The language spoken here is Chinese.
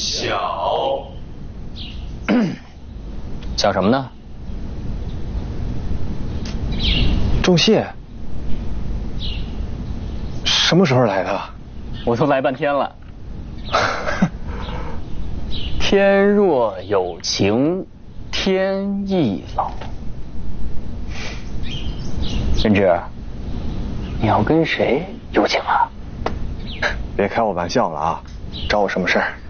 小。 想什么呢？ 仲谢，什么时候来的？ 我都来半天了。天若有情天亦老。任志，你要跟谁有情啊？ 别开我玩笑了啊！找我什么事儿？